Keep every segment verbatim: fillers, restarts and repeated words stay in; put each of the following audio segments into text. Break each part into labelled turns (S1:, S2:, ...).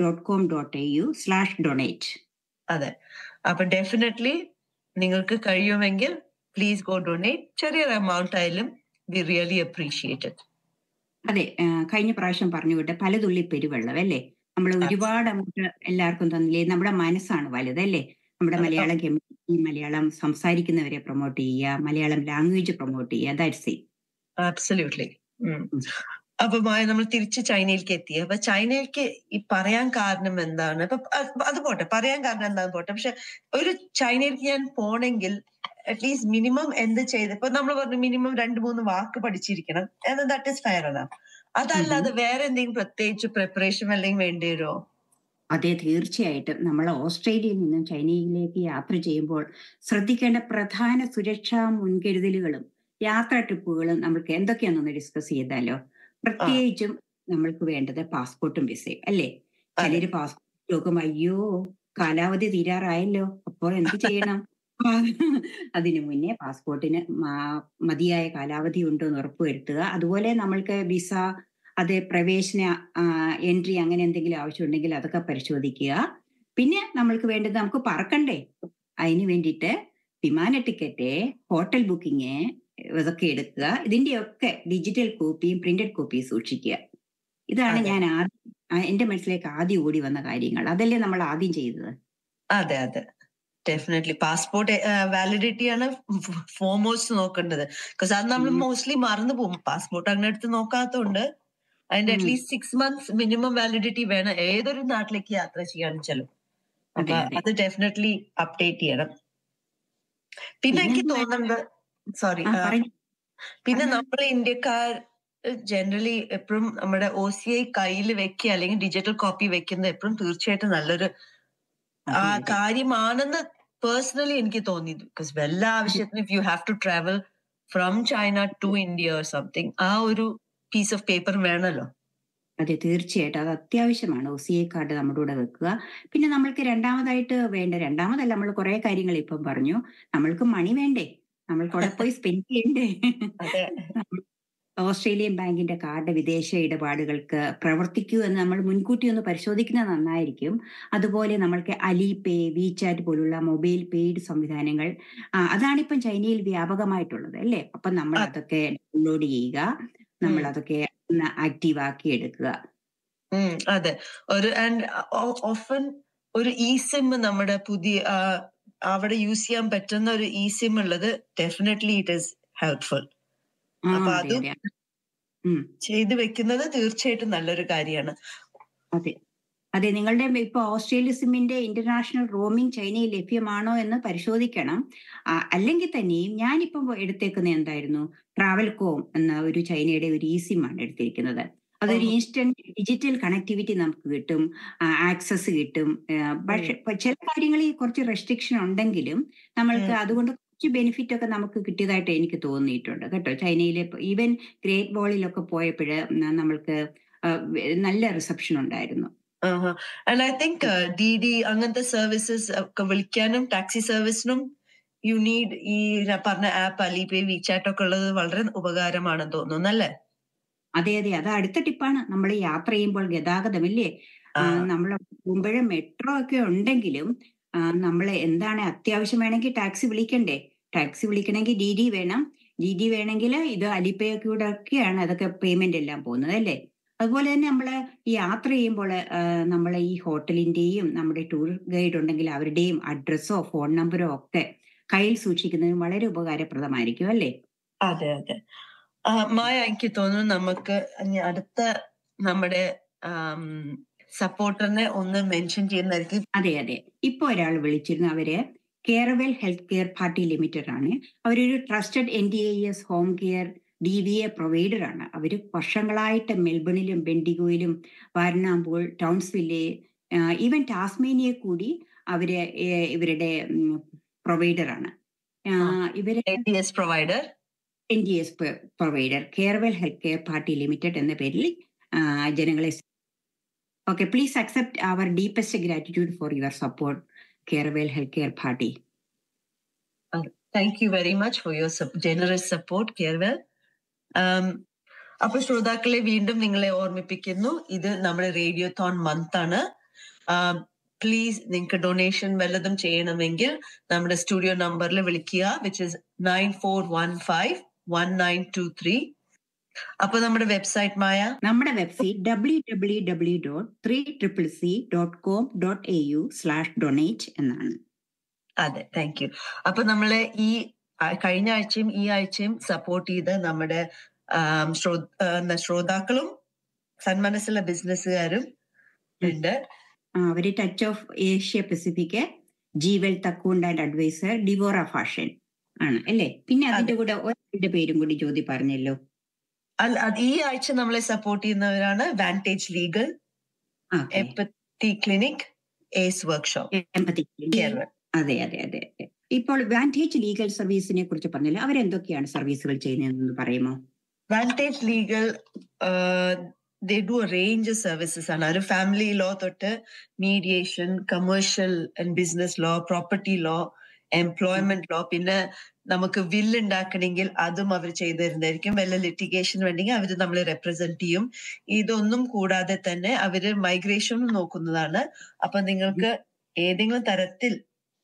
S1: Dot com dot A U slash donate.
S2: അതെ, അപ്പൊ definitely നിങ്ങൾക്ക് കഴിയുമെങ്കിൽ പ്ലീസ് ഗോ ഡൊണേറ്റ്. ചെറിയൊരു എമൗണ്ട് ആയാലും വി റിയലി അപ്രീഷിയേറ്റ് ഇറ്റ്.
S1: അതെ, കഴിഞ്ഞ പ്രാവശ്യം പറഞ്ഞു വിട്ട പല തുള്ളി പെരുവെള്ളം അല്ലേ, നമ്മൾ ഒരുപാട് അങ്ങോട്ട് എല്ലാവർക്കും തന്നില്ലേ. നമ്മുടെ മനസ്സാണ് വലുതല്ലേ. നമ്മുടെ മലയാളം കമ്മ്യൂണിറ്റി, മലയാളം സംസാരിക്കുന്നവരെ പ്രൊമോട്ട് ചെയ്യുക, മലയാളം ലാംഗ്വേജ് പ്രൊമോട്ട് ചെയ്യുക. That's it.
S2: ആബ്സല്യൂട്ട്ലി. അപ്പൊ മായ നമ്മൾ തിരിച്ച് ചൈനയിലേക്ക് എത്തി. അപ്പൊ ചൈനയിലേക്ക് ഈ പറയാൻ കാരണം എന്താണ്? ഇപ്പൊ അത് പോട്ടെ, പറയാൻ കാരണം എന്താന്ന് പോട്ടെ. പക്ഷെ ഒരു ചൈനയിലേക്ക് ഞാൻ പോണെങ്കിൽ അറ്റ്ലീസ്റ്റ് മിനിമം എന്ത് ചെയ്ത്, ഇപ്പൊ നമ്മൾ പറഞ്ഞു മിനിമം രണ്ട് മൂന്ന് വാക്ക് പഠിച്ചിരിക്കണം എന്ന്. ദാറ്റ് ഇസ് ഫെയർ അല്ല. അതല്ലാതെ വേറെ എന്തെങ്കിലും പ്രത്യേകിച്ച് പ്രിപ്പറേഷൻ അല്ലെങ്കിൽ വേണ്ടി വരുമോ?
S1: അതെ, തീർച്ചയായിട്ടും. നമ്മൾ ഓസ്ട്രേലിയയിൽ നിന്നും ചൈനയിലേക്ക് യാത്ര ചെയ്യുമ്പോൾ ശ്രദ്ധിക്കേണ്ട പ്രധാന സുരക്ഷാ മുൻകരുതലുകളും യാത്രാ ട്രിപ്പുകളും നമുക്ക് എന്തൊക്കെയാണെന്ന് ഡിസ്കസ് ചെയ്താലോ. പ്രത്യേകിച്ചും നമ്മൾക്ക് വേണ്ടത് പാസ്പോർട്ടും വിസയും അല്ലേ. ചിലര് പാസ്പോർട്ട് നോക്കുമ്പോ അയ്യോ കാലാവധി തീരാറായല്ലോ, അപ്പോൾ എന്ത് ചെയ്യണം? അതിനു മുന്നേ പാസ്പോർട്ടിന് മതിയായ കാലാവധി ഉണ്ടോ എന്ന് ഉറപ്പുവരുത്തുക. അതുപോലെ നമ്മൾക്ക് വിസ, അത് പ്രവേശന എൻട്രി അങ്ങനെ എന്തെങ്കിലും ആവശ്യമുണ്ടെങ്കിൽ അതൊക്കെ പരിശോധിക്കുക. പിന്നെ നമ്മൾക്ക് വേണ്ടത് നമുക്ക് പറക്കണ്ടേ, അതിന് വേണ്ടിയിട്ട് വിമാന ടിക്കറ്റ്, ഹോട്ടൽ ബുക്കിങ് ഇതൊക്കെ എടുക്കുക. ഇതിന്റെയൊക്കെ ഡിജിറ്റൽ കോപ്പിയും പ്രിന്റഡ് കോപ്പിയും സൂക്ഷിക്കുക. ഇതാണ് ഞാൻ ആദ്യം എന്റെ മനസ്സിലേക്ക് ആദ്യം ഓടി വന്ന കാര്യങ്ങൾ. അതല്ലേ നമ്മൾ ആദ്യം ചെയ്തത്.
S2: അതെ അതെ, ഡെഫിനറ്റ്ലി പാസ്പോർട്ട് വാലിഡിറ്റി ആണ് ഫോർമോസ്റ്റ് നോക്കേണ്ടത്. ബിക്കോസ് അത് നമ്മൾ മോസ്റ്റ്ലി മറന്നു പോകും. പാസ്പോർട്ട് അങ്ങനെ എടുത്ത് നോക്കാത്തതുകൊണ്ട് അതിന്റെ at least six months minimum validity വേണം ഏതൊരു നാട്ടിലേക്ക് യാത്ര ചെയ്യാന്ന് വെച്ചാലും. അപ്പൊ അത് ഡെഫിനറ്റ്ലി അപ്ഡേറ്റ് ചെയ്യണം. പിന്നെ എനിക്ക് തോന്നുന്നത്, സോറി, പിന്നെ നമ്മൾ ഇന്ത്യക്കാർ ജനറലി എപ്പോഴും നമ്മുടെ ഒ സി ഐ കയ്യിൽ വെക്കുക അല്ലെങ്കിൽ ഡിജിറ്റൽ കോപ്പി വെക്കുന്നത് എപ്പോഴും തീർച്ചയായിട്ടും നല്ലൊരു കാര്യമാണെന്ന് പേഴ്സണലി എനിക്ക് തോന്നി. ബിക്കോസ് വല്ല ആവശ്യത്തിന് if you have to travel from China to India or something, ആ ഒരു പീസ് ഓഫ് പേപ്പർ വേണമല്ലോ.
S1: അതെ, തീർച്ചയായിട്ടും അത് അത്യാവശ്യമാണ്. ഒ സി ഐ കാർഡ് നമ്മുടെ കൂടെ വെക്കുക. പിന്നെ നമ്മൾക്ക് രണ്ടാമതായിട്ട് വേണ്ട, രണ്ടാമതല്ല, നമ്മൾ കുറെ കാര്യങ്ങൾ ഇപ്പം പറഞ്ഞു, നമ്മൾക്ക് മണി വേണ്ടേ, നമ്മൾക്ക് അവിടെ പോയി സ്പെൻഡ് ചെയ്യണ്ടേ. ഓസ്ട്രേലിയൻ ബാങ്കിന്റെ കാർഡ് വിദേശ ഇടപാടുകൾക്ക് പ്രവർത്തിക്കൂ എന്ന് നമ്മൾ മുൻകൂട്ടി ഒന്ന് പരിശോധിക്കുന്നത് നന്നായിരിക്കും. അതുപോലെ നമ്മൾക്ക് അലിപേ, വിചാറ്റ് പോലുള്ള മൊബൈൽ പെയ്ഡ് സംവിധാനങ്ങൾ അതാണിപ്പം ചൈനയിൽ വ്യാപകമായിട്ടുള്ളത് അല്ലേ. അപ്പൊ നമ്മൾ അതൊക്കെ ഡൗൺലോഡ് ചെയ്യുക, നമ്മൾ അതൊക്കെ ഒന്ന് ആക്റ്റീവ് ആക്കി എടുക്കുക.
S2: അതെ, ഒരു ആൻഡ് ഓഫൻ ഒരു ഇ സിം നമ്മുടെ പുതിയ അവിടെ യൂസ് ചെയ്യാൻ പറ്റുന്ന ഒരു ഇ സിം ഉള്ളത് ഡെഫിനറ്റ്ലി ഇറ്റ് ഈസ് ഹെൽപ്ഫുൾ. അപ്പൊ അത് ചെയ്ത് വെക്കുന്നത് തീർച്ചയായിട്ടും നല്ലൊരു കാര്യമാണ്.
S1: അതെ അതെ, നിങ്ങളുടെ ഇപ്പൊ ഓസ്ട്രേലിയ സിമ്മിന്റെ ഇന്റർനാഷണൽ റോമിംഗ് ചൈനയിൽ ലഭ്യമാണോ എന്ന് പരിശോധിക്കണം. അല്ലെങ്കിൽ തന്നെയും ഞാനിപ്പം എടുത്തേക്കുന്ന എന്തായിരുന്നു, ട്രാവൽ കോം എന്ന ഒരു ചൈനയുടെ ഒരു ഇ സിം ആണ് എടുത്തിരിക്കുന്നത്. അതൊരു ഇൻസ്റ്റന്റ് ഡിജിറ്റൽ കണക്ടിവിറ്റി നമുക്ക് കിട്ടും, ആക്സസ് കിട്ടും. പക്ഷെ ചില കാര്യങ്ങളിൽ കുറച്ച് റെസ്ട്രിക്ഷൻ ഉണ്ടെങ്കിലും നമ്മൾക്ക് അതുകൊണ്ട് കുറച്ച് ബെനിഫിറ്റ് ഒക്കെ നമുക്ക് കിട്ടിയതായിട്ട് എനിക്ക് തോന്നിയിട്ടുണ്ട് കേട്ടോ. ചൈനയിലെ ഈവൻ ഗ്രേറ്റ് വാളിലൊക്കെ പോയപ്പോഴ് നമ്മൾക്ക് നല്ല റിസപ്ഷൻ ഉണ്ടായിരുന്നു.
S2: And I think D D അങ്ങനത്തെ സർവീസസ് ഒക്കെ വിളിക്കാനും ടാക്സി സർവീസിനും യു നീഡ് ഈ പറഞ്ഞ ആപ്പ് അലിപേ, വിചാറ്റ് ഒക്കെ ഉള്ളത് വളരെ ഉപകാരമാണെന്ന് തോന്നുന്നു അല്ലേ?
S1: അതെ അതെ, അത് അടുത്ത ടിപ്പാണ്. നമ്മൾ യാത്ര ചെയ്യുമ്പോൾ ഗതാഗതമില്ലേ, നമ്മൾ മുമ്പഴേ മെട്രോ ഒക്കെ ഉണ്ടെങ്കിലും നമ്മൾ എന്താണ് അത്യാവശ്യം വേണമെങ്കിൽ ടാക്സി വിളിക്കണ്ടേ. ടാക്സി വിളിക്കണമെങ്കിൽ ഡി ഡി വേണം, ഡി ഡി വേണമെങ്കിൽ ഇത് അലിപേ കൂടെ ഒക്കെയാണ് അതൊക്കെ പേയ്മെന്റ് എല്ലാം പോകുന്നത് അല്ലേ. അതുപോലെ തന്നെ നമ്മൾ ഈ യാത്ര ചെയ്യുമ്പോൾ നമ്മൾ ഈ ഹോട്ടലിന്റെയും നമ്മുടെ ടൂർ ഗൈഡ് ഉണ്ടെങ്കിൽ അവരുടെയും അഡ്രസ്സോ ഫോൺ നമ്പറോ ഒക്കെ കയ്യിൽ സൂക്ഷിക്കുന്നതിന് വളരെ ഉപകാരപ്രദമായിരിക്കും അല്ലേ.
S2: അതെ അതെ മായ, എനിക്ക് തോന്നുന്നു നമുക്ക് അടുത്ത നമ്മുടെ സപ്പോർട്ടറിനെ ഒന്ന് മെൻഷൻ ചെയ്യുന്നതായിരിക്കും.
S1: അതെ അതെ, ഇപ്പൊ ഒരാൾ വിളിച്ചിരുന്നു. അവര് Carewell health care party limited ആണ്. അവരൊരു trusted N D I S home care D V A provider ആണ്. അവര് വർഷങ്ങളായിട്ട് മെൽബണിലും ബെൻഡിഗോയിലും വാരണാമ്പൂൾ, ടൗൺസ്വില്ലെ, ഈവൻ ടാസ്മേനിയ കൂടി അവര് ഇവരുടെ പ്രൊവൈഡർ ആണ്. ഇവര്
S2: provider
S1: N D S provider Carewell health care party limited എന്ന പേരിൽ ജനങ്ങളെ. Okay, please accept our deepest gratitude for your support, Carewell health care party.
S2: Thank you very much for your generous support Carewell. അപ്പൊ ശ്രോതാക്കളെ വീണ്ടും നിങ്ങളെ ഓർമ്മിപ്പിക്കുന്നു, ഇത് നമ്മുടെ റേഡിയോ തോൺ മന്ത് ആണ്. പ്ലീസ് നിങ്ങൾക്ക് ഡൊണേഷൻ വല്ലതും ചെയ്യണമെങ്കിൽ നമ്മുടെ സ്റ്റുഡിയോ നമ്പറിൽ വിളിക്കുക, which is nine four one five one nine to three. അപ്പൊ നമ്മുടെ വെബ്സൈറ്റ് മായ
S1: നമ്മുടെ website W W W dot three triple C dot com dot A U slash donate എന്നാണ്.
S2: അതെ, താങ്ക് യു. അപ്പൊ നമ്മള് ഈ കഴിഞ്ഞ ആഴ്ചയും ഈ ആഴ്ചയും സപ്പോർട്ട് ചെയ്ത് നമ്മുടെ ശ്രോതാക്കളും സന്മനസ്സുള്ള ബിസിനസ്സുകാരും ഉണ്ട്.
S1: അവര് touch of Asia Pacific, ജീവൽ തക്കൂണ്ട് and adviser, ഡിവോറ fashion ആണ് അല്ലേ? പിന്നെ അതിന്റെ കൂടെ ഒരാളുടെ പേരും കൂടി ജ്യോതി പറഞ്ഞല്ലോ.
S2: ഈ ആഴ്ച നമ്മളെ സപ്പോർട്ട് ചെയ്യുന്നവരാണ് Vantage legal, എംപത്തി clinic, ace workshop.
S1: അതെ അതെ അതെ അതെ. ഇപ്പോൾ വാന്റേജ് ലീഗൽ സർവീസിനെ കുറിച്ച് പറഞ്ഞല്ലോ, അവരെന്തൊക്കെയാണ് സർവീസുകൾ ചെയ്യുന്നതെന്ന് പറയുമോ?
S2: Vantage legal they do a range of services ആണ്. ഒരു ഫാമിലി ലോ തൊട്ട് mediation, commercial and business law, property law, employment law, പിന്നെ നമുക്ക് വില്ല് ഉണ്ടാക്കണമെങ്കിൽ അതും അവർ ചെയ്തു തരുന്നതായിരിക്കും. വല്ല ലിറ്റിഗേഷൻ വേണ്ടെങ്കിൽ അവർ നമ്മളെ റെപ്രസെന്റ് ചെയ്യും. ഇതൊന്നും കൂടാതെ തന്നെ അവര് മൈഗ്രേഷനും നോക്കുന്നതാണ്. അപ്പൊ നിങ്ങൾക്ക് ഏതെങ്കിലും തരത്തിൽ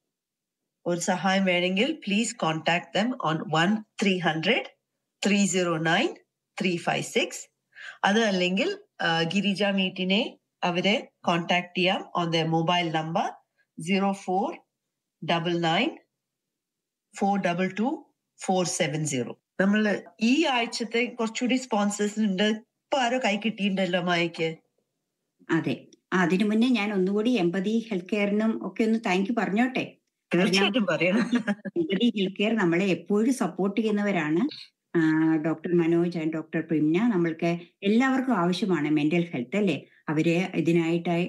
S2: ഒരു സഹായം വേണമെങ്കിൽ please contact them on one three hundred three zero nine three five six. അത് അല്ലെങ്കിൽ ഗിരിജ മീറ്റിനെ അവരെ കോൺടാക്ട് ചെയ്യാം on the mobile number zero four double nine four double two four seven zero. നമ്മൾ ഈ ആഴ്ചത്തെ കുറച്ചുകൂടി സ്പോൺസേഴ്സ് ഉണ്ട്. ഇപ്പൊ ആരോ കൈ കിട്ടിയിട്ടുണ്ടല്ലോ മായക്ക്.
S1: അതെ, അതിനു മുന്നേ ഞാൻ ഒന്നുകൂടി എംപതി ഹെൽത്ത് കെയറിനും ഒക്കെ ഒന്ന് താങ്ക് യു പറഞ്ഞോട്ടെ.
S2: തീർച്ചയായിട്ടും പറയണം.
S1: എംപതി ഹെൽത്ത് കെയർ നമ്മളെ എപ്പോഴും സപ്പോർട്ട് ചെയ്യുന്നവരാണ്. Doctor Manoj and doctor Primna, നമ്മൾക്ക് എല്ലാവർക്കും ആവശ്യമാണ് മെന്റൽ ഹെൽത്ത് അല്ലേ. അവരെ ഇതിനായിട്ടായി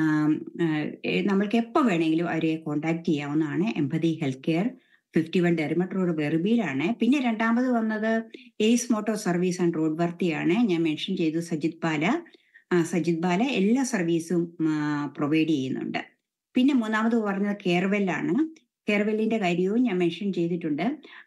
S1: നമ്മൾക്ക് എപ്പോൾ വേണമെങ്കിലും അവരെ കോൺടാക്ട് ചെയ്യാവുന്നതാണ്. Empathy health care fifty one ഡെറിമട്ട് road വെറുബിയിലാണ്. പിന്നെ രണ്ടാമത് വന്നത് ace motor service and road വർത്തിയാണ്. ഞാൻ മെൻഷൻ ചെയ്തു സജിത് ബാല. സജിത് ബാല എല്ലാ സർവീസും പ്രൊവൈഡ് ചെയ്യുന്നുണ്ട്. പിന്നെ മൂന്നാമത് പറഞ്ഞത് കെയർവെല്ലാണ്. കെയർവെല്ലിന്റെ കാര്യവും ഞാൻ മെൻഷൻ ചെയ്തിട്ടുണ്ട്.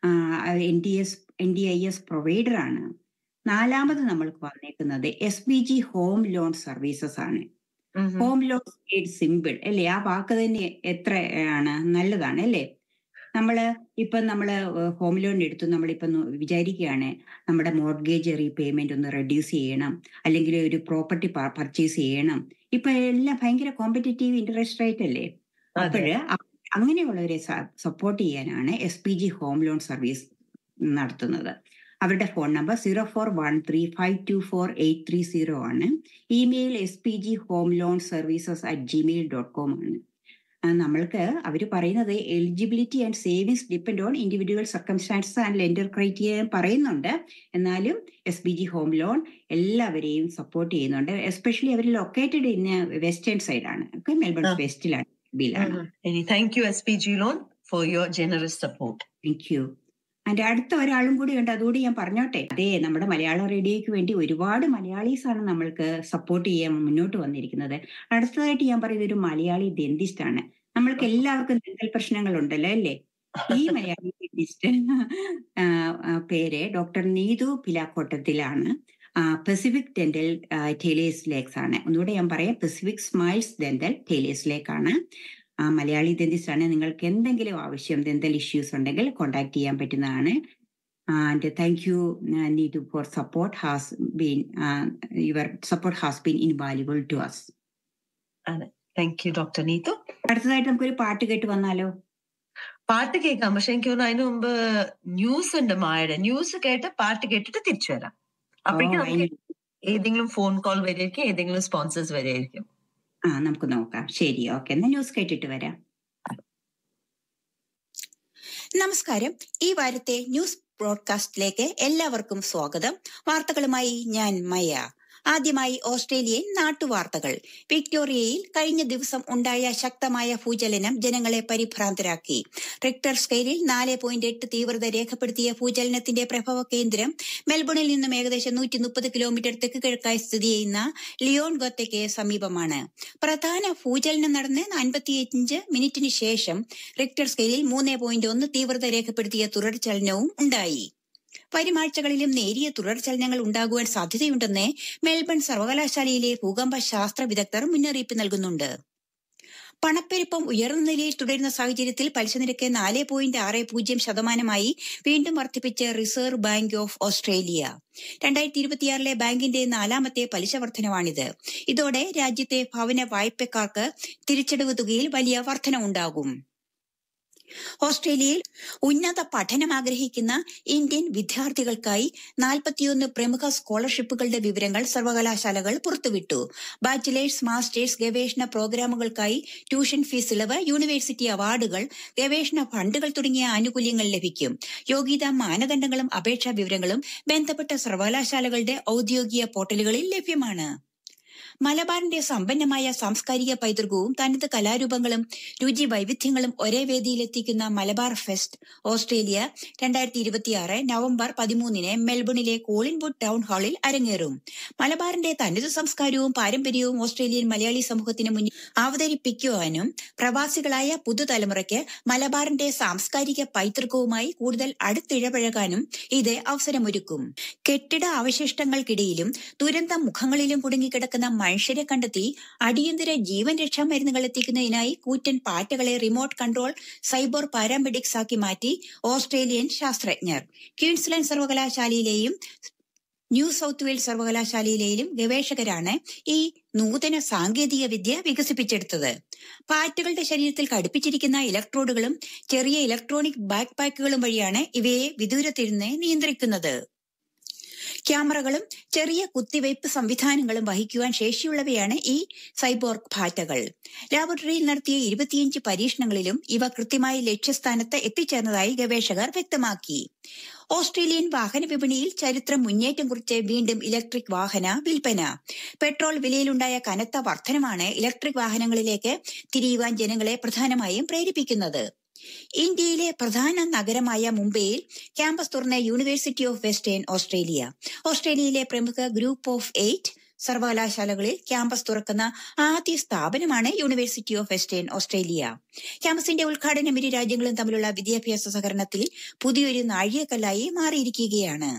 S1: N D S N D I S provider ആണ്. നാലാമത് നമ്മൾക്ക് വന്നേക്കുന്നത് S B G home loan services ആണ്. ഹോം ലോൺ മെയ്ഡ് സിമ്പിൾ അല്ലേ? ആ വാക്ക് തന്നെ എത്രയാണ് നല്ലതാണ് അല്ലേ? നമ്മള് ഇപ്പം നമ്മള് ഹോം ലോൺ എടുത്തു, നമ്മളിപ്പം വിചാരിക്കുകയാണ് നമ്മുടെ മോർഗേജ് റീപേയ്മെന്റ് ഒന്ന് റെഡ്യൂസ് ചെയ്യണം, അല്ലെങ്കിൽ ഒരു പ്രോപ്പർട്ടി പർച്ചേസ് ചെയ്യണം. ഇപ്പൊ എല്ലാം ഭയങ്കര കോമ്പറ്റീറ്റീവ് ഇൻട്രസ്റ്റ് റേറ്റ് അല്ലേ? അപ്പോഴ് അങ്ങനെയുള്ളവരെ സപ്പോർട്ട് ചെയ്യാനാണ് S P G home loan service നടത്തുന്നത്. അവരുടെ phone number zero four one three five to four eight three zero ആണ്. Email S P G home loan services at Gmail dot com ആണ്. നമ്മൾക്ക് അവർ പറയുന്നത് eligibility and savings depend on individual circumstances and lender criteria പറയുന്നുണ്ട്. എന്നാലും S B G home loan എല്ലാവരെയും support ചെയ്യുന്നുണ്ട്. Especially our located in western സൈഡാണ്, ഒക്കെ Melbourne വെസ്റ്റിലാണ്.
S2: Thank you S P G loan for your generous support.
S1: Thank you. അതിന്റെ അടുത്ത ഒരാളും കൂടി ഉണ്ട്, അതുകൂടി ഞാൻ പറഞ്ഞോട്ടെ. അതെ, നമ്മുടെ മലയാള റേഡിയോയ്ക്ക് വേണ്ടി ഒരുപാട് മലയാളീസ് ആണ് നമ്മൾക്ക് സപ്പോർട്ട് ചെയ്യാൻ മുന്നോട്ട് വന്നിരിക്കുന്നത്. അടുത്തതായിട്ട് ഞാൻ പറയുന്നത് ഒരു മലയാളി ഡെന്റിസ്റ്റ് ആണ്. നമ്മൾക്ക് എല്ലാവർക്കും ഡെന്റൽ പ്രശ്നങ്ങൾ ഉണ്ടല്ലോ അല്ലേ? ഈ മലയാളി ഡെന്റിസ്റ്റ് പേര് doctor Neethu പിലാക്കോട്ടത്തിലാണ്. Pacific dental Taylor's lakes ആണ്. ഒന്നുകൂടെ ഞാൻ പറയാം, പെസിഫിക് സ്മൈൽസ് ഡെന്റൽ ടേലേഴ്സ് ലേക്ക് ആണ്. മലയാളി ഡെന്റിസ്റ്റ് ആണ്. നിങ്ങൾക്ക് എന്തെങ്കിലും ആവശ്യം ഡെന്റൽ ഇഷ്യൂസ് ഉണ്ടെങ്കിൽ കോൺടാക്ട് ചെയ്യാൻ പറ്റുന്നതാണ്. And thank you Neethu four support has been your support has been invaluable to us.
S2: Thank you doctor Neethu.
S1: അടുത്തതായിട്ട് നമുക്കൊരു പാട്ട് കേട്ട് വന്നാലോ?
S2: പാട്ട് കേൾക്കാം, പക്ഷെ എനിക്ക് തോന്നുന്നു അതിന് മുമ്പ് ന്യൂസ് ഉണ്ട്. മായുടെ ന്യൂസ് കേട്ട് പാട്ട് കേട്ടിട്ട് തിരിച്ചു വരാം. അപ്പോഴേക്കും ഏതെങ്കിലും ഫോൺ കോൾ വരെയായിരിക്കും, ഏതെങ്കിലും സ്പോൺസേഴ്സ് വരെയായിരിക്കും.
S1: ആ, നമുക്ക് നോക്കാം. ശരി, ഓക്കെ, എന്നാ ന്യൂസ് കേട്ടിട്ട് വരാം.
S3: നമസ്കാരം. ഈ വാരത്തെ ന്യൂസ് ബ്രോഡ്കാസ്റ്റിലേക്ക് എല്ലാവർക്കും സ്വാഗതം. വാർത്തകളുമായി ഞാൻ മയ. ആദ്യമായി ഓസ്ട്രേലിയൻ നാട്ടുവാർത്തകൾ. വിക്ടോറിയയിൽ കഴിഞ്ഞ ദിവസം ഉണ്ടായ ശക്തമായ ഭൂചലനം ജനങ്ങളെ പരിഭ്രാന്തരാക്കി. റിക്ടർ സ്കെയിലിൽ നാല് പോയിന്റ് എട്ട് തീവ്രത രേഖപ്പെടുത്തിയ ഭൂചലനത്തിന്റെ പ്രഭവ കേന്ദ്രം മെൽബണിൽ നിന്നും ഏകദേശം നൂറ്റി മുപ്പത് കിലോമീറ്റർ തെക്ക് കിഴക്കായി സ്ഥിതി ചെയ്യുന്ന ലിയോൺ ഗൊത്തയ്ക്ക് സമീപമാണ്. പ്രധാന ഭൂചലനം നടന്ന് അൻപത്തിയഞ്ച് മിനിറ്റിന് ശേഷം റിക്ടർ സ്കെയിലിൽ മൂന്ന് പോയിന്റ് ഒന്ന് തീവ്രത രേഖപ്പെടുത്തിയ തുടർചലനവും ഉണ്ടായി. വരും ആഴ്ചകളിലും നേരിയ തുടർചലനങ്ങൾ ഉണ്ടാകുവാൻ സാധ്യതയുണ്ടെന്ന് മെൽബൺ സർവകലാശാലയിലെ ഭൂകമ്പ ശാസ്ത്ര വിദഗ്ധർ മുന്നറിയിപ്പ് നൽകുന്നുണ്ട്. പണപ്പെരുപ്പം ഉയർന്ന നിലയിൽ തുടരുന്ന സാഹചര്യത്തിൽ പലിശ നിരക്ക് നാല് പോയിന്റ് ആറ് പൂജ്യം ശതമാനമായി വീണ്ടും വർദ്ധിപ്പിച്ച് റിസർവ് ബാങ്ക് ഓഫ് ഓസ്ട്രേലിയ. രണ്ടായിരത്തി ഇരുപത്തിയാറിലെ ബാങ്കിന്റെ നാലാമത്തെ പലിശ വർധനവാണിത്. ഇതോടെ രാജ്യത്തെ ഭവന വായ്പക്കാർക്ക് തിരിച്ചടവ് തുകയിൽ വലിയ വർധന ഉണ്ടാകും. ഓസ്ട്രേലിയയിൽ ഉന്നത പഠനം ആഗ്രഹിക്കുന്ന ഇന്ത്യൻ വിദ്യാർത്ഥികൾക്കായി നാൽപ്പത്തിയൊന്ന് പ്രമുഖ സ്കോളർഷിപ്പുകളുടെ വിവരങ്ങൾ സർവകലാശാലകൾ പുറത്തുവിട്ടു. ബാച്ചിലേഴ്സ്, മാസ്റ്റേഴ്സ്, ഗവേഷണ പ്രോഗ്രാമുകൾക്കായി ട്യൂഷൻ ഫീസ് ഇളവ്, യൂണിവേഴ്സിറ്റി അവാർഡുകൾ, ഗവേഷണ ഫണ്ടുകൾ തുടങ്ങിയ ആനുകൂല്യങ്ങൾ ലഭിക്കും. യോഗ്യതാ മാനദണ്ഡങ്ങളും അപേക്ഷാ വിവരങ്ങളും ബന്ധപ്പെട്ട സർവകലാശാലകളുടെ ഔദ്യോഗിക പോർട്ടലുകളിൽ ലഭ്യമാണ്. മലബാറിന്റെ സമ്പന്നമായ സാംസ്കാരിക പൈതൃകവും തനത് കലാരൂപങ്ങളും രുചി വൈവിധ്യങ്ങളും ഒരേ വേദിയിലെത്തിക്കുന്ന മലബാർ ഫെസ്റ്റ് ഓസ്ട്രേലിയ രണ്ടായിരത്തി ഇരുപത്തിയാറ് നവംബർ പതിമൂന്നിന് മെൽബണിലെ കോളിൻവുഡ് ടൗൺ ഹാളിൽ അരങ്ങേറും. മലബാറിന്റെ തനത് സംസ്കാരവും പാരമ്പര്യവും ഓസ്ട്രേലിയൻ മലയാളി സമൂഹത്തിന് മുന്നിൽ അവതരിപ്പിക്കുവാനും പ്രവാസികളായ പുതുതലമുറയ്ക്ക് മലബാറിന്റെ സാംസ്കാരിക പൈതൃകവുമായി കൂടുതൽ അടുത്തിടപഴകാനും ഇത് അവസരമൊരുക്കും. കെട്ടിട അവശിഷ്ടങ്ങൾക്കിടയിലും ദുരന്ത മുഖങ്ങളിലും കുടുങ്ങിക്കിടക്കുന്ന മനുഷ്യരെ കണ്ടെത്തി അടിയന്തര ജീവൻ രക്ഷാ മരുന്നുകൾ എത്തിക്കുന്നതിനായി കൂറ്റൻ പാറ്റകളെ റിമോട്ട് കൺട്രോൾ സൈബർ പാരാമെഡിക്സ് ആക്കി മാറ്റി ഓസ്ട്രേലിയൻ ശാസ്ത്രജ്ഞർ. ക്വീൻസ്ലാൻഡ് സർവകലാശാലയിലെയും ന്യൂ സൗത്ത് വെയിൽസ് സർവകലാശാലയിലെയും ഗവേഷകരാണ് ഈ നൂതന സാങ്കേതിക വിദ്യ വികസിപ്പിച്ചെടുത്തത്. പാറ്റകളുടെ ശരീരത്തിൽ ഘടിപ്പിച്ചിരിക്കുന്ന ഇലക്ട്രോഡുകളും ചെറിയ ഇലക്ട്രോണിക് ബാക്ക് പാക്കുകളും വഴിയാണ് ഇവയെ വിദൂരത്തിരുന്ന് നിയന്ത്രിക്കുന്നത്. ക്യാമറകളും ചെറിയ കുത്തിവയ്പ് സംവിധാനങ്ങളും വഹിക്കുവാൻ ശേഷിയുള്ളവയാണ് ഈ സൈബോർഗ് പാറ്റകൾ. ലാബറട്ടറിയിൽ നടത്തിയ ഇരുപത്തിയഞ്ച് പരീക്ഷണങ്ങളിലും ഇവ കൃത്യമായി ലക്ഷ്യസ്ഥാനത്ത് എത്തിച്ചേർന്നതായി ഗവേഷകർ വ്യക്തമാക്കി. ഓസ്ട്രേലിയൻ വാഹന വിപണിയിൽ ചരിത്രം മുന്നേറ്റം കുറിച്ച് വീണ്ടും ഇലക്ട്രിക് വാഹന വിൽപ്പന. പെട്രോൾ വിലയിലുണ്ടായ കനത്ത വർധനമാണ് ഇലക്ട്രിക് വാഹനങ്ങളിലേക്ക് തിരിയുവാൻ ജനങ്ങളെ പ്രധാനമായും പ്രേരിപ്പിക്കുന്നത്. ഇന്ത്യയിലെ പ്രധാന നഗരമായ മുംബൈയിൽ ക്യാമ്പസ് തുറന്ന യൂണിവേഴ്സിറ്റി ഓഫ് വെസ്റ്റേൺ ഓസ്ട്രേലിയ. ഓസ്ട്രേലിയയിലെ പ്രമുഖ ഗ്രൂപ്പ് ഓഫ് എയ്റ്റ് സർവകലാശാലകളിൽ ക്യാമ്പസ് തുറക്കുന്ന ആദ്യ സ്ഥാപനമാണ് യൂണിവേഴ്സിറ്റി ഓഫ് വെസ്റ്റേൺ ഓസ്ട്രേലിയ. ക്യാമ്പസിന്റെ ഉദ്ഘാടനം ഇരു രാജ്യങ്ങളും തമ്മിലുള്ള വിദ്യാഭ്യാസ സഹകരണത്തിൽ പുതിയൊരു നാഴികക്കല്ലായി മാറിയിരിക്കുകയാണ്.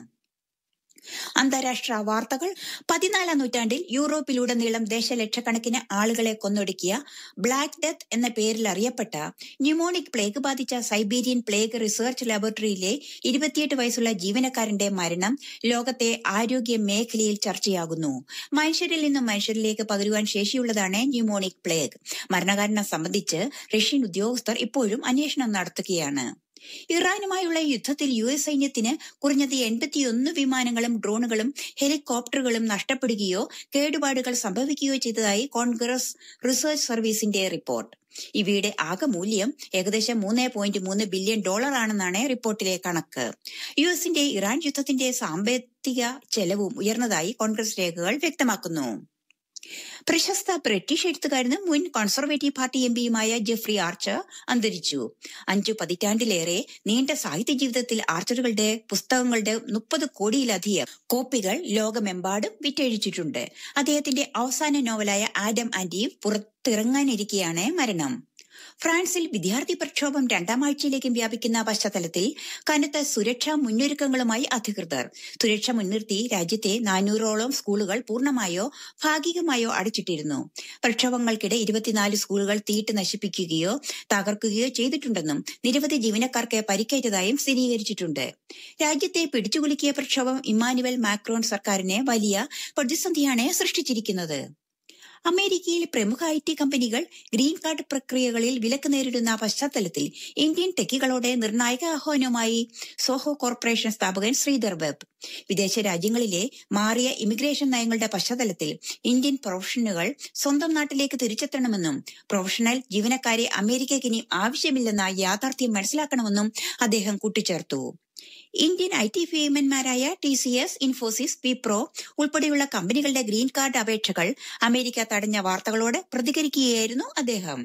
S3: അന്താരാഷ്ട്ര വാർത്തകൾ. പതിനാലാം നൂറ്റാണ്ടിൽ യൂറോപ്പിലുടനീളം ദശലക്ഷക്കണക്കിന് ആളുകളെ കൊന്നൊടുക്കിയ ബ്ലാക്ക് ഡെത്ത് എന്ന പേരിൽ അറിയപ്പെട്ട ന്യൂമോണിക് പ്ലേഗ് ബാധിച്ച സൈബീരിയൻ പ്ലേഗ് റിസർച്ച് ലാബറട്ടറിയിലെ ഇരുപത്തിയെട്ട് വയസ്സുള്ള ജീവനക്കാരന്റെ മരണം ലോകത്തെ ആരോഗ്യ മേഖലയിൽ ചർച്ചയാകുന്നു. മനുഷ്യരിൽ നിന്നും മനുഷ്യരിലേക്ക് പകരുവാൻ ശേഷിയുള്ളതാണ് ന്യൂമോണിക് പ്ലേഗ്. മരണകാരണം സംബന്ധിച്ച് റഷ്യൻ ഉദ്യോഗസ്ഥർ ഇപ്പോഴും അന്വേഷണം നടത്തുകയാണ്. ഇറാനുമായുള്ള യുദ്ധത്തിൽ യു എസ് സൈന്യത്തിന് കുറഞ്ഞത് എൺപത്തിയൊന്ന് വിമാനങ്ങളും ഡ്രോണുകളും ഹെലികോപ്റ്ററുകളും നഷ്ടപ്പെടുകയോ കേടുപാടുകൾ സംഭവിക്കുകയോ ചെയ്തതായി കോൺഗ്രസ് റിസർച്ച് സർവീസിന്റെ റിപ്പോർട്ട്. ഇവയുടെ ആകെ മൂല്യം ഏകദേശം മൂന്ന് പോയിന്റ് മൂന്ന് ബില്യൺ ഡോളർ ആണെന്നാണ് റിപ്പോർട്ടിലെ കണക്ക്. യു എസിന്റെ ഇറാൻ യുദ്ധത്തിന്റെ സാമ്പത്തിക ചെലവും ഉയർന്നതായി കോൺഗ്രസ് രേഖകൾ വ്യക്തമാക്കുന്നു. പ്രശസ്ത ബ്രിട്ടീഷ് എഴുത്തുകാരനും മുൻ conservative party M പിയുമായ Jeffrey archer അന്തരിച്ചു. അഞ്ചു പതിറ്റാണ്ടിലേറെ നീണ്ട സാഹിത്യ ജീവിതത്തിൽ ആർച്ചറുകളുടെ പുസ്തകങ്ങളുടെ മുപ്പത് കോടിയിലധികം കോപ്പികൾ ലോകമെമ്പാടും വിറ്റഴിച്ചിട്ടുണ്ട്. അദ്ദേഹത്തിന്റെ അവസാന നോവലായ ആഡം ആൻഡ് ഈവ് പുറത്തിറങ്ങാനിരിക്കെയാണ് മരണം. ഫ്രാൻസിൽ വിദ്യാർത്ഥി പ്രക്ഷോഭം രണ്ടാം ആഴ്ചയിലേക്കും വ്യാപിക്കുന്ന പശ്ചാത്തലത്തിൽ കനത്ത സുരക്ഷാ മുന്നൊരുക്കങ്ങളുമായി അധികൃതർ. സുരക്ഷ മുൻനിർത്തി രാജ്യത്തെ നാനൂറോളം സ്കൂളുകൾ പൂർണ്ണമായോ ഭാഗികമായോ അടച്ചിട്ടിരുന്നു. പ്രക്ഷോഭങ്ങൾക്കിടെ ഇരുപത്തിനാല് സ്കൂളുകൾ തീയിട്ട് നശിപ്പിക്കുകയോ തകർക്കുകയോ ചെയ്തിട്ടുണ്ടെന്നും നിരവധി ജീവനക്കാർക്ക് പരിക്കേറ്റതായും സ്ഥിരീകരിച്ചിട്ടുണ്ട്. രാജ്യത്തെ പിടിച്ചുകുലുക്കിയ പ്രക്ഷോഭം ഇമ്മാനുവൽ മാക്രോൺ സർക്കാരിനെ വലിയ പ്രതിസന്ധിയാണ് സൃഷ്ടിച്ചിരിക്കുന്നത്. അമേരിക്കയിൽ പ്രമുഖ ഐ ടി കമ്പനികൾ ഗ്രീൻ കാർഡ് പ്രക്രിയകളിൽ വിലക്ക് നേരിടുന്ന പശ്ചാത്തലത്തിൽ ഇന്ത്യൻ ടെക്കികളോട് നിർണായക ആഹ്വാനവുമായി സോഹോ കോർപ്പറേഷൻ സ്ഥാപകൻ ശ്രീധർ വെബ്. വിദേശ രാജ്യങ്ങളിലെ മാറിയ ഇമിഗ്രേഷൻ നയങ്ങളുടെ പശ്ചാത്തലത്തിൽ ഇന്ത്യൻ പ്രൊഫഷണലുകൾ സ്വന്തം നാട്ടിലേക്ക് തിരിച്ചെത്തണമെന്നും പ്രൊഫഷണൽ ജീവനക്കാരെ അമേരിക്കയ്ക്ക് ഇനി ആവശ്യമില്ലെന്ന യാഥാർത്ഥ്യം മനസ്സിലാക്കണമെന്നും അദ്ദേഹം കൂട്ടിച്ചേർത്തു. Indian I T ഭീമന്മാരായ T C S, Infosys, Wipro ഉൾപ്പെടെയുള്ള കമ്പനികളുടെ ഗ്രീൻ കാർഡ് അപേക്ഷകൾ അമേരിക്ക തടഞ്ഞ വാർത്തകളോട് പ്രതികരിക്കുകയായിരുന്നു അദ്ദേഹം.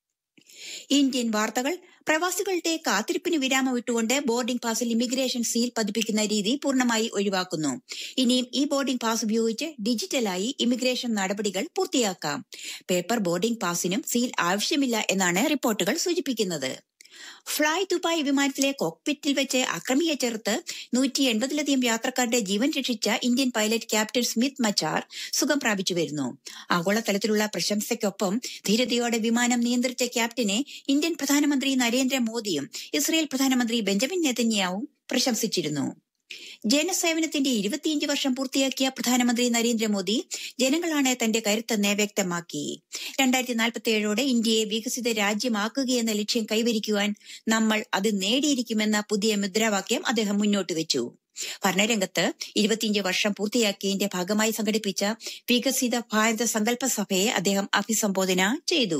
S3: ഇന്ത്യൻ വാർത്തകൾ. പ്രവാസികളുടെ കാത്തിരിപ്പിന് വിരാമം ഇട്ടുകൊണ്ട് ബോർഡിംഗ് പാസിൽ ഇമിഗ്രേഷൻ സീൽ പതിപ്പിക്കുന്ന രീതി പൂർണ്ണമായി ഒഴിവാക്കുന്നു. ഇനിയും ഈ ബോർഡിംഗ് പാസ് ഉപയോഗിച്ച് ഡിജിറ്റലായി ഇമിഗ്രേഷൻ നടപടികൾ പൂർത്തിയാക്കാം. പേപ്പർ ബോർഡിംഗ് പാസിനും സീൽ ആവശ്യമില്ല എന്നാണ് റിപ്പോർട്ടുകൾ സൂചിപ്പിക്കുന്നത്. ഫ്ളൈ ദുബായ് വിമാനത്തിലെ കോക്പിറ്റിൽ വെച്ച് അക്രമിയെ ചേർത്ത് നൂറ്റി എൺപതിലധികം യാത്രക്കാരുടെ ജീവൻ രക്ഷിച്ച ഇന്ത്യൻ പൈലറ്റ് ക്യാപ്റ്റൻ സ്മിത്ത് മച്ചാർ സുഖം പ്രാപിച്ചു വരുന്നു. ആഗോളതലത്തിലുള്ള പ്രശംസയ്ക്കൊപ്പം ധീരതയോടെ വിമാനം നിയന്ത്രിച്ച ക്യാപ്റ്റനെ ഇന്ത്യൻ പ്രധാനമന്ത്രി നരേന്ദ്രമോദിയും ഇസ്രയേൽ പ്രധാനമന്ത്രി ബെഞ്ചമിൻ നെതന്യാഹുവും പ്രശംസിച്ചിരുന്നു. ജനസേവനത്തിന്റെ ഇരുപത്തിയഞ്ച് വർഷം പൂർത്തിയാക്കിയ പ്രധാനമന്ത്രി നരേന്ദ്രമോദി ജനങ്ങളാണ് തന്റെ കരുത്തെന്ന് വ്യക്തമാക്കി. രണ്ടായിരത്തി നാൽപ്പത്തി ഏഴോടെ ഇന്ത്യയെ വികസിത രാജ്യമാക്കുകയെന്ന ലക്ഷ്യം കൈവരിക്കുവാൻ നമ്മൾ അത് നേടിയിരിക്കുമെന്ന പുതിയ മുദ്രാവാക്യം അദ്ദേഹം മുന്നോട്ട് വെച്ചു. ഭരണരംഗത്ത് ഇരുപത്തിയഞ്ച് വർഷം പൂർത്തിയാക്കിയതിന്റെ ഭാഗമായി സംഘടിപ്പിച്ച വികസിത ഭാരത സങ്കല്പ സഭയെ അദ്ദേഹം അഭിസംബോധന ചെയ്തു.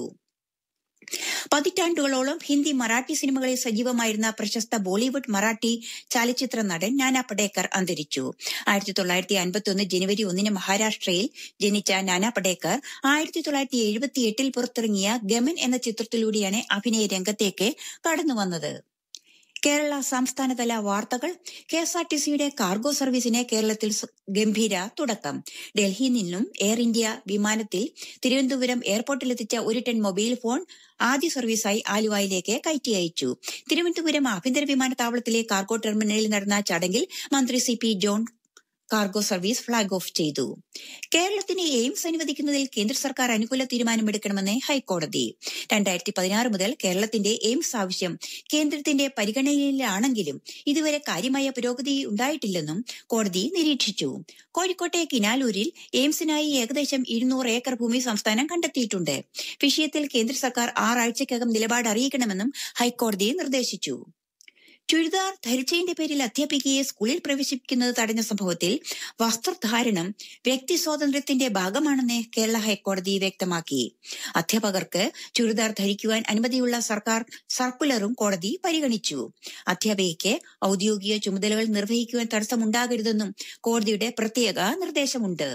S3: പതിറ്റാണ്ടുകളോളം ഹിന്ദി മറാഠി സിനിമകളിൽ സജീവമായിരുന്ന പ്രശസ്ത ബോളിവുഡ് മറാഠി ചലച്ചിത്ര നടൻ നാനാ പടേക്കർ അന്തരിച്ചു. ആയിരത്തി തൊള്ളായിരത്തി അൻപത്തി ഒന്ന് ജനുവരി ഒന്നിന് മഹാരാഷ്ട്രയിൽ ജനിച്ച നാനാ പടേക്കർ ആയിരത്തി തൊള്ളായിരത്തി എഴുപത്തി എട്ടിൽ പുറത്തിറങ്ങിയ ഗമൻ എന്ന ചിത്രത്തിലൂടെയാണ് അഭിനയ രംഗത്തേക്ക് കടന്നുവന്നത്. കേരള സംസ്ഥാനതല വാർത്തകൾ. കെ എസ് ആർ ടി സിയുടെ കാർഗോ സർവീസിന് കേരളത്തിൽ ഗംഭീര തുടക്കം. ഡൽഹിയിൽ നിന്നും എയർ ഇന്ത്യ വിമാനത്തിൽ തിരുവനന്തപുരം എയർപോർട്ടിലെത്തിച്ച ഒരു ടൺ മൊബൈൽ ഫോൺ ആദ്യ സർവീസായി ആലുവയിലേക്ക് കയറ്റി അയച്ചു. തിരുവനന്തപുരം ആഭ്യന്തര വിമാനത്താവളത്തിലെ കാർഗോ ടെർമിനലിൽ നടന്ന ചടങ്ങിൽ മന്ത്രി C P John cargo service flag off ചെയ്തു. കേരളത്തിന് എയിംസ് അനുവദിക്കുന്നതിൽ കേന്ദ്ര സർക്കാർ അനുകൂല തീരുമാനമെടുക്കണമെന്ന് ഹൈക്കോടതി. രണ്ടായിരത്തി പതിനാറ് മുതൽ കേരളത്തിന്റെ എയിംസ് ആവശ്യം കേന്ദ്രത്തിന്റെ പരിഗണനയിലാണെങ്കിലും ഇതുവരെ കാര്യമായ പുരോഗതി ഉണ്ടായിട്ടില്ലെന്നും കോടതി നിരീക്ഷിച്ചു. കോഴിക്കോട്ടെ കിനാലൂരിൽ എയിംസിനായി ഏകദേശം ഇരുന്നൂറ് ഏക്കർ ഭൂമി സംസ്ഥാനം കണ്ടെത്തിയിട്ടുണ്ട്. വിഷയത്തിൽ കേന്ദ്ര സർക്കാർ ആറാഴ്ചക്കകം നിലപാട് അറിയിക്കണമെന്നും ഹൈക്കോടതി നിർദ്ദേശിച്ചു. ചുരിദാർ ധരിച്ചതിന്റെ പേരിൽ അധ്യാപികയെ സ്കൂളിൽ പ്രവേശിപ്പിക്കുന്നത് തടഞ്ഞ സംഭവത്തിൽ വസ്ത്രധാരണം വ്യക്തി സ്വാതന്ത്ര്യത്തിന്റെ ഭാഗമാണെന്ന് കേരള ഹൈക്കോടതി വ്യക്തമാക്കി. അധ്യാപകർക്ക് ചുരിദാർ ധരിക്കുവാൻ അനുമതിയുള്ള സർക്കാർ സർക്കുലറും കോടതി പരിഗണിച്ചു. അധ്യാപികയ്ക്ക് ഔദ്യോഗിക ചുമതലകൾ നിർവഹിക്കുവാൻ തടസ്സമുണ്ടാകരുതെന്നും കോടതിയുടെ പ്രത്യേക നിർദ്ദേശമുണ്ട്.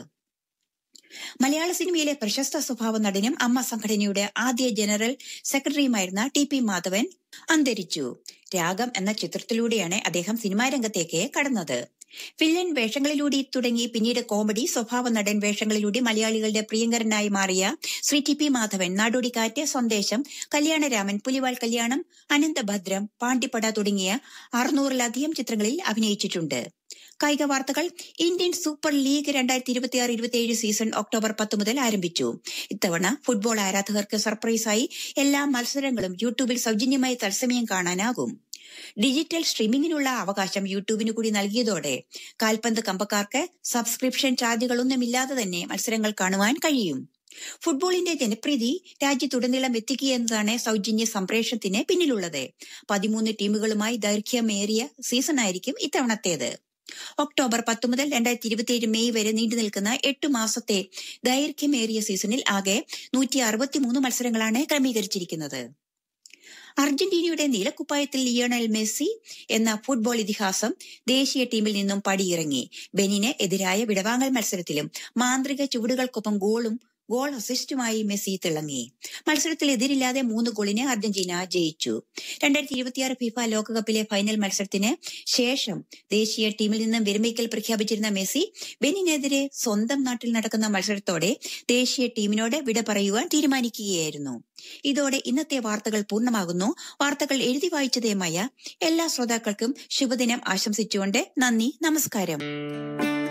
S3: മലയാള സിനിമയിലെ പ്രശസ്ത സ്വഭാവ നടനും അമ്മ സംഘടനയുടെ ആദ്യ ജനറൽ സെക്രട്ടറിയുമായിരുന്ന ടി പി മാധവൻ അന്തരിച്ചു. രാഗം എന്ന ചിത്രത്തിലൂടെയാണ് അദ്ദേഹം സിനിമാ രംഗത്തേക്ക് കടന്നത്. വില്ലൻ വേഷങ്ങളിലൂടെ തുടങ്ങി പിന്നീട് കോമഡി സ്വഭാവ നടൻ വേഷങ്ങളിലൂടെ മലയാളികളുടെ പ്രിയങ്കരനായി മാറിയ ശ്രീ ടി പി മാധവൻ നാടോടിക്കാറ്റ്, സന്ദേശം, കല്യാണരാമൻ, പുലിവാൽ കല്യാണം, അനന്തഭദ്രം, പാണ്ടിപ്പട തുടങ്ങിയ അറുന്നൂറിലധികം ചിത്രങ്ങളിൽ അഭിനയിച്ചിട്ടുണ്ട്. കായിക വാർത്തകൾ. ഇന്ത്യൻ സൂപ്പർ ലീഗ് രണ്ടായിരത്തി ഇരുപത്തി ആറ് ഇരുപത്തിയേഴ് സീസൺ ഒക്ടോബർ പത്ത് മുതൽ ആരംഭിച്ചു. ഇത്തവണ ഫുട്ബോൾ ആരാധകർക്ക് സർപ്രൈസായി എല്ലാ മത്സരങ്ങളും യൂട്യൂബിൽ സൗജന്യമായി തത്സമയം കാണാനാകും. ഡിജിറ്റൽ സ്ട്രീമിംഗിനുള്ള അവകാശം യൂട്യൂബിന് കൂടി നൽകിയതോടെ കാൽപന്ത് കമ്പക്കാർക്ക് സബ്സ്ക്രിപ്ഷൻ ചാർജുകളൊന്നുമില്ലാതെ തന്നെ മത്സരങ്ങൾ കാണുവാൻ കഴിയും. ഫുട്ബോളിന്റെ ജനപ്രീതി രാജ്യത്തുടനീളം എത്തിക്കുക എന്നതാണ് സൗജന്യ സംപ്രേഷണത്തിന് പിന്നിലുള്ളത്. പതിമൂന്ന് ടീമുകളുമായി ദൈർഘ്യമേറിയ സീസണായിരിക്കും ഇത്തവണത്തേത്. ഒക്ടോബർ പത്ത് മുതൽ രണ്ടായിരത്തി ഇരുപത്തിയേഴ് മെയ് വരെ നീണ്ടു നിൽക്കുന്ന എട്ടു മാസത്തെ ദൈർഘ്യമേറിയ സീസണിൽ ആകെ നൂറ്റി അറുപത്തിമൂന്ന് മത്സരങ്ങളാണ് ക്രമീകരിച്ചിരിക്കുന്നത്. അർജന്റീനയുടെ നീലക്കുപ്പായത്തിൽ ലിയോണൽ മെസ്സി എന്ന ഫുട്ബോൾ ഇതിഹാസം ദേശീയ ടീമിൽ നിന്നും പടിയിറങ്ങി. ബെനിന് എതിരായ വിടവാങ്ങൽ മത്സരത്തിലും മാന്ത്രിക ചുവടുകൾക്കൊപ്പം ഗോളും ഗോൾ അസിസ്റ്റുമായി മെസ്സി തിളങ്ങി. മത്സരത്തിൽ എതിരില്ലാതെ മൂന്ന് ഗോളിന് അർജന്റീന ജയിച്ചു. രണ്ടായിരത്തി ഇരുപത്തിയാറ് ഫിഫ ലോകകപ്പിലെ ഫൈനൽ മത്സരത്തിന് ശേഷം ദേശീയ ടീമിൽ നിന്നും വിരമിക്കൽ പ്രഖ്യാപിച്ചിരുന്ന മെസ്സി ബെനിനെതിരെ സ്വന്തം നാട്ടിൽ നടക്കുന്ന മത്സരത്തോടെ ദേശീയ ടീമിനോട് വിട പറയുവാൻ തീരുമാനിക്കുകയായിരുന്നു. ഇതോടെ ഇന്നത്തെ വാർത്തകൾ പൂർണ്ണമാകുന്നു. വാർത്തകൾ എഴുതി വായിച്ചതേമായ എല്ലാ ശ്രോതാക്കൾക്കും ശുഭദിനം ആശംസിച്ചുകൊണ്ട് നന്ദി, നമസ്കാരം.